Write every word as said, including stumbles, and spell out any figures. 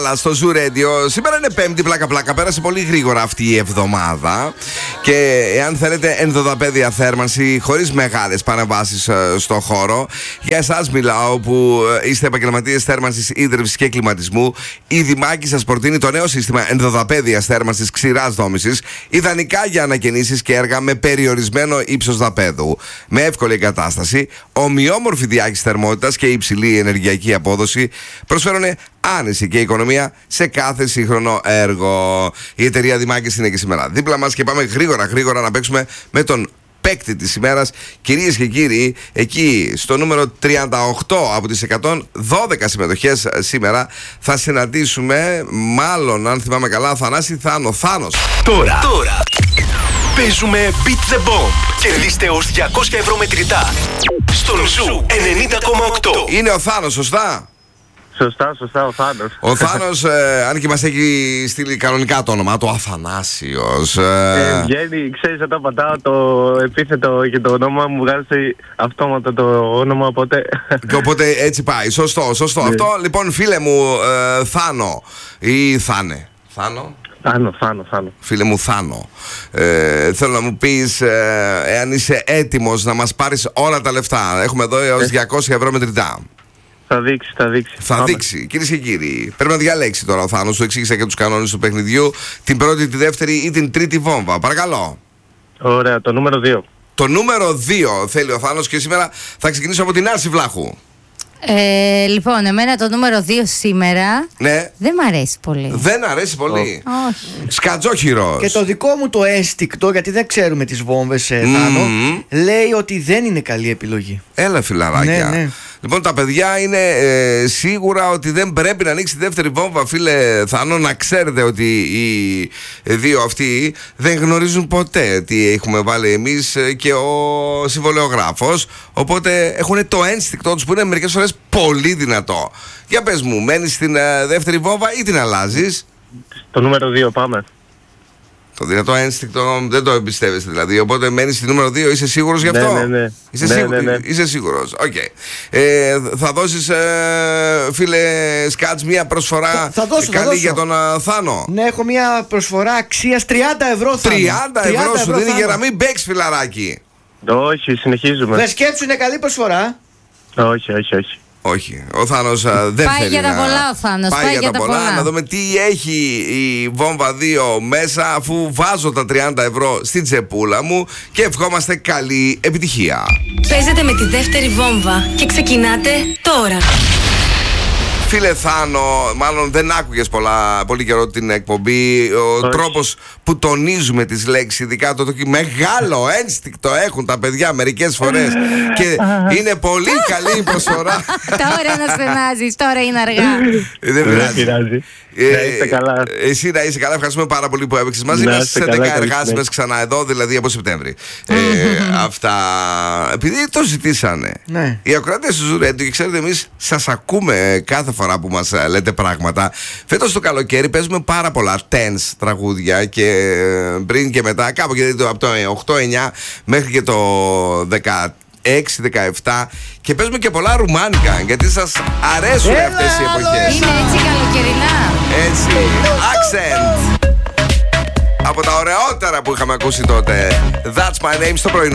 Στο Zoo Radio. Σήμερα είναι Πέμπτη, πλάκα πλάκα. Πέρασε πολύ γρήγορα αυτή η εβδομάδα. Και εάν θέλετε ενδοδαπέδια θέρμανση χωρίς μεγάλες παρεμβάσεις στο χώρο, για εσάς μιλάω που είστε επαγγελματίες θέρμανσης, ίδρυυσης και κλιματισμού. Η Δημάκη σας προτείνει το νέο σύστημα ενδοδαπέδιας θέρμανσης ξηράς δόμησης, ιδανικά για ανακαινήσεις και έργα με περιορισμένο ύψος δαπέδου. Με εύκολη εγκατάσταση, ομοιόμορφη διάχυση θερμότητας και υψηλή ενεργειακή απόδοση προσφέρουν άνεση και οικονομία σε κάθε σύγχρονο έργο. Η εταιρεία Δημάκης είναι και σήμερα δίπλα μας και πάμε γρήγορα γρήγορα να παίξουμε με τον παίκτη της ημέρας. Κυρίες και κύριοι, εκεί στο νούμερο τριάντα οκτώ από τις εκατόν δώδεκα συμμετοχές σήμερα θα συναντήσουμε, μάλλον αν θυμάμαι καλά, Θανάση Θάνο. Θάνος. Τώρα, τώρα παίζουμε Beat the Bomb. Κερδίστε ως διακόσια ευρώ μετρητά στον Ζου ενενήντα κόμμα οκτώ. Είναι ο Θάνος, σωστά? Σωστά, σωστά, ο Θάνος. Ο Θάνος, ε, αν και μας έχει στείλει κανονικά το όνομα, το Αθανάσιος. Ε, ε, βγαίνει, ξέρεις, όταν πατάω το επίθετο και το όνομα μου βγάζει αυτόματα το όνομα, οπότε... Και οπότε έτσι πάει, σωστό, σωστό. Αυτό, λοιπόν, φίλε μου, ε, Θάνο ή Θάνε. Θάνο. Θάνο, Θάνο, Θάνο. Φίλε μου Θάνο, ε, θέλω να μου πεις ε, εάν είσαι έτοιμος να μας πάρεις όλα τα λεφτά. Έχουμε εδώ έως διακόσια ευρώ μετρητά. Θα δείξει, θα δείξει. Θα Πάμε. δείξει. Κυρίες και κύριοι, πρέπει να διαλέξει τώρα ο Θάνος. Του εξήγησα και τους κανόνες του παιχνιδιού. Την πρώτη, τη δεύτερη ή την τρίτη βόμβα. Παρακαλώ. Ωραία, το νούμερο δύο. Το νούμερο δύο θέλει ο Θάνος και σήμερα θα ξεκινήσω από την Άρση Βλάχου. Ε, λοιπόν, εμένα το νούμερο δύο σήμερα ναι. δεν μ' αρέσει πολύ. Δεν αρέσει πολύ. Oh. Όχι. Σκατζόχυρος. Και το δικό μου το αίσθηκτο, γιατί δεν ξέρουμε τις βόμβες, mm. Θάνο, λέει ότι δεν είναι καλή επιλογή. Έλα φιλαράκια. Ναι, ναι. Λοιπόν, τα παιδιά είναι ε, σίγουρα ότι δεν πρέπει να ανοίξει τη δεύτερη βόμβα, φίλε Θάνο. Να ξέρετε ότι οι δύο αυτοί δεν γνωρίζουν ποτέ τι έχουμε βάλει εμείς και ο συμβολεογράφος. Οπότε έχουν το ένστικτό τους που είναι μερικές φορές πολύ δυνατό. Για πες μου, μένεις στην ε, δεύτερη βόμβα ή την αλλάζεις? Το νούμερο δύο, πάμε. Το δυνατό ένστικτο δεν το εμπιστεύεσαι δηλαδή. Οπότε μένεις στη νούμερο δύο, είσαι σίγουρος γι' αυτό? Ναι, ναι, ναι. Είσαι, ναι, σίγου... ναι, ναι. είσαι σίγουρος. Okay. Ε, θα δώσεις, ε, φίλε Σκάτς, μια προσφορά θα, θα δώσω, καλή θα δώσω. για τον uh, Θάνο? Ναι, έχω μια προσφορά αξίας τριάντα ευρώ. Θάνο. τριάντα ευρώ σου δίνει για να μην παίξεις, φιλαράκι. Όχι, συνεχίζουμε. Δεν σκέψου, είναι καλή προσφορά. Όχι, όχι, όχι. Όχι, ο Θάνος uh, δεν πάει θέλει για τα να... πολλά ο Θάνος, πάει, πάει για, για τα πολλά. πολλά. Να δούμε τι έχει η βόμβα δύο μέσα, αφού βάζω τα τριάντα ευρώ στην τσεπούλα μου και ευχόμαστε καλή επιτυχία. Παίζετε με τη δεύτερη βόμβα και ξεκινάτε τώρα. Φίλε Θάνο, μάλλον δεν άκουγες πολλά, πολύ καιρό την εκπομπή. Ο Όχι. τρόπος που τονίζουμε τις λέξεις, ειδικά το τόκι, μεγάλο ένστικτο έχουν τα παιδιά μερικές φορές και είναι πολύ καλή η προσφορά. Τώρα να στενάζεις, τώρα είναι αργά. Δεν πειράζει. Ε, να είστε καλά. Εσύ να είσαι καλά. Ευχαριστούμε πάρα πολύ που έπαιξες μαζί μας. Σε έντεκα εργάσιμες ξανά εδώ, δηλαδή από Σεπτέμβρη. ε, αυτά. Επειδή το ζητήσανε ναι. οι ακροατές του Zoo Radio, και ξέρετε, εμείς σας ακούμε κάθε φορά που μας λέτε πράγματα. Φέτος το καλοκαίρι παίζουμε πάρα πολλά tense τραγούδια και πριν και μετά, κάπου και από το οκτώ εννιά μέχρι και το δεκαέξι δεκαεπτά, και παίζουμε και πολλά ρουμάνικα γιατί σας αρέσουν Έλα, αυτές οι εποχές. Είναι έτσι καλοκαιρινά. Έτσι, accent από τα ωραιότερα που είχαμε ακούσει τότε. That's my name στο πρωινό.